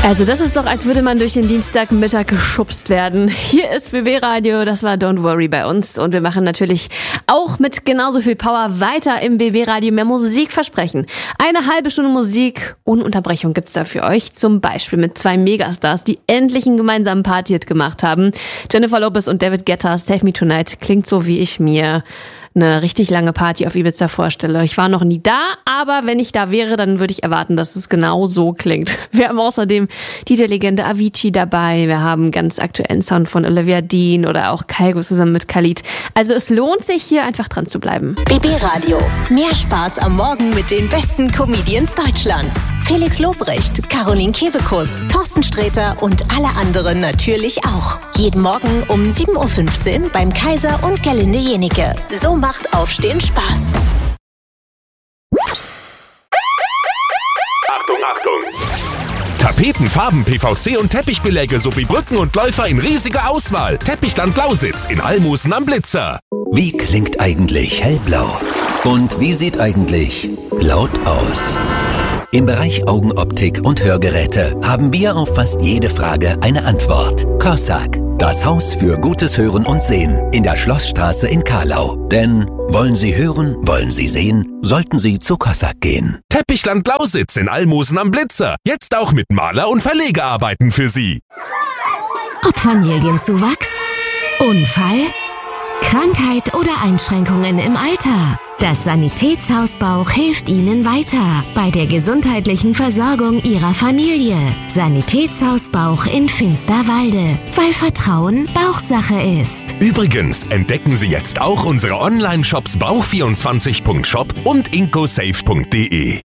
Also das ist doch, als würde man durch den Dienstagmittag geschubst werden. Hier ist BB Radio, das war Don't Worry bei uns. Und wir machen natürlich auch mit genauso viel Power weiter im BB Radio. Mehr Musik versprechen. Eine halbe Stunde Musik ohne Unterbrechung gibt's da für euch. Zum Beispiel mit 2 Megastars, die endlich einen gemeinsamen Party-Hit gemacht haben. Jennifer Lopez und David Guetta, Save Me Tonight. Klingt so, wie ich mir eine richtig lange Party auf Ibiza vorstelle. Ich war noch nie da, aber wenn ich da wäre, dann würde ich erwarten, dass es genau so klingt. Wir haben außerdem DJ-Legende Avicii dabei. Wir haben ganz aktuellen Sound von Olivia Dean oder auch Kygo zusammen mit Khalid. Also es lohnt sich, hier einfach dran zu bleiben. BB Radio. Mehr Spaß am Morgen mit den besten Comedians Deutschlands. Felix Lobrecht, Caroline Kebekus, Thorsten Sträter und alle anderen natürlich auch. Jeden Morgen um 7.15 Uhr beim Kaiser und Gerlinde Jenike. So macht Aufstehen Spaß. Achtung, Achtung! Tapeten, Farben, PVC und Teppichbeläge sowie Brücken und Läufer in riesiger Auswahl. Teppichland Lausitz in Almosen am Blitzer. Wie klingt eigentlich hellblau? Und wie sieht eigentlich laut aus? Im Bereich Augenoptik und Hörgeräte haben wir auf fast jede Frage eine Antwort. Corsac, das Haus für gutes Hören und Sehen in der Schlossstraße in Kahlau. Denn wollen Sie hören, wollen Sie sehen, sollten Sie zu Corsac gehen. Teppichland Lausitz in Almosen am Blitzer. Jetzt auch mit Maler- und Verlegearbeiten für Sie. Ob Familienzuwachs, Unfall, Krankheit oder Einschränkungen im Alter. Das Sanitätshaus Bauch hilft Ihnen weiter bei der gesundheitlichen Versorgung Ihrer Familie. Sanitätshaus Bauch in Finsterwalde, weil Vertrauen Bauchsache ist. Übrigens entdecken Sie jetzt auch unsere Online-Shops bauch24.shop und incosafe.de.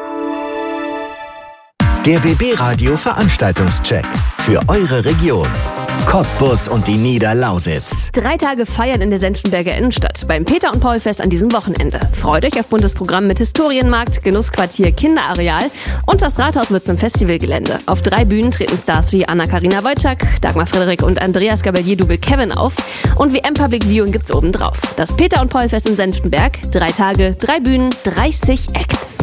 Der BB Radio Veranstaltungscheck für eure Region. Cottbus und die Niederlausitz. 3 Tage feiern in der Senftenberger Innenstadt beim Peter und Paul Fest an diesem Wochenende. Freut euch auf buntes Programm mit Historienmarkt, Genussquartier, Kinderareal und das Rathaus wird zum Festivalgelände. Auf 3 Bühnen treten Stars wie Anna-Karina Wojcik, Dagmar Frederik und Andreas Gabalier-Double Kevin auf und WM Public Viewing gibt's obendrauf. Das Peter und Paul Fest in Senftenberg, 3 Tage, 3 Bühnen, 30 Acts.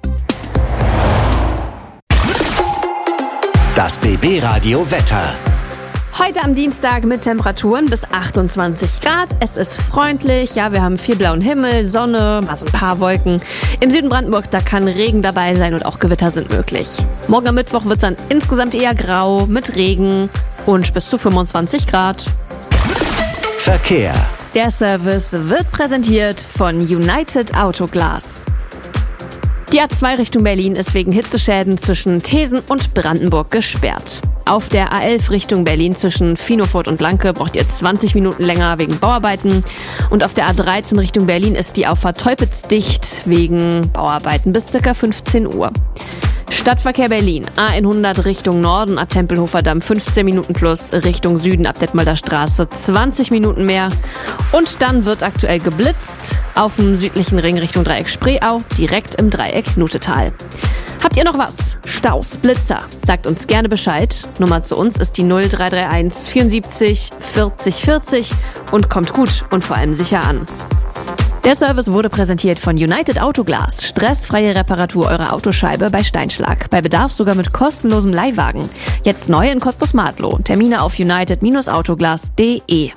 Das BB Radio Wetter. Heute am Dienstag mit Temperaturen bis 28 Grad. Es ist freundlich, ja, wir haben viel blauen Himmel, Sonne, mal so ein paar Wolken. Im Süden Brandenburgs, da kann Regen dabei sein und auch Gewitter sind möglich. Morgen am Mittwoch wird es dann insgesamt eher grau mit Regen und bis zu 25 Grad. Verkehr. Der Service wird präsentiert von United Autoglas. Die A2 Richtung Berlin ist wegen Hitzeschäden zwischen Thesen und Brandenburg gesperrt. Auf der A11 Richtung Berlin zwischen Finofurt und Lanke braucht ihr 20 Minuten länger wegen Bauarbeiten. Und auf der A13 Richtung Berlin ist die Auffahrt Teupitz dicht wegen Bauarbeiten bis ca. 15 Uhr. Stadtverkehr Berlin, A100 Richtung Norden ab Tempelhofer Damm 15 Minuten plus, Richtung Süden ab Detmolder Straße 20 Minuten mehr. Und dann wird aktuell geblitzt auf dem südlichen Ring Richtung Dreieck Spreeau, direkt im Dreieck Nutetal. Habt ihr noch was? Staus, Blitzer? Sagt uns gerne Bescheid. Nummer zu uns ist die 0331 74 40 40 und kommt gut und vor allem sicher an. Der Service wurde präsentiert von United Autoglas. Stressfreie Reparatur eurer Autoscheibe bei Steinschlag. Bei Bedarf sogar mit kostenlosem Leihwagen. Jetzt neu in Cottbus-Martlow. Termine auf united-autoglas.de.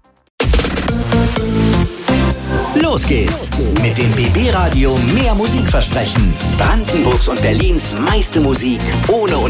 Los geht's mit dem BB Radio Mehr Musik versprechen. Brandenburgs und Berlins meiste Musik ohne